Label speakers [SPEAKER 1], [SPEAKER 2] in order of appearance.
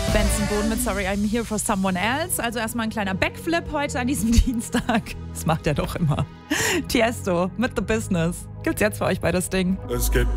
[SPEAKER 1] Benson Boone mit Sorry I'm Here for Someone Else. Also erstmal ein kleiner Backflip heute an diesem Dienstag. Das macht er doch immer. Tiesto mit The Business. Gibt's jetzt für euch bei das Ding.
[SPEAKER 2] Let's get